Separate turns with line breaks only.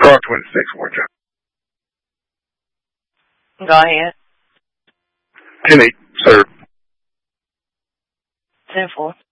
Car 26, Warren.
Go ahead.
10-8, sir.
10-4.